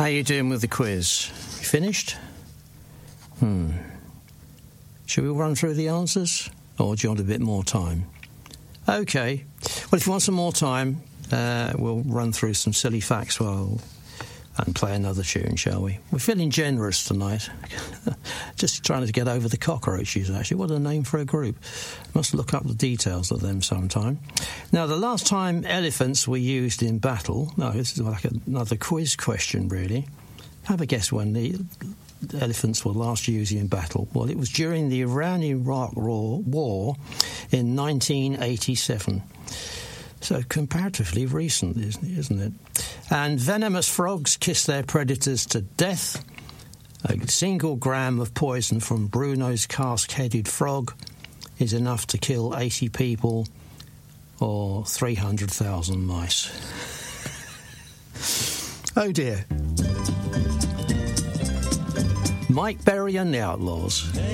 How you doing with the quiz? You finished? Should we run through the answers? Or do you want a bit more time? OK. Well, if you want some more time, we'll run through some silly facts and play another tune, shall we? We're feeling generous tonight. Just trying to get over the cockroaches, actually. What a name for a group. Must look up the details of them sometime. Now, the last time elephants were used in battle... No, this is like another quiz question, really. Have a guess when the elephants were last used in battle. Well, it was during the Iran-Iraq War in 1987. So comparatively recent, isn't it? And venomous frogs kiss their predators to death. A single gram of poison from Bruno's cask-headed frog is enough to kill 80 people or 300,000 mice. Oh dear. Mike Berry and the Outlaws.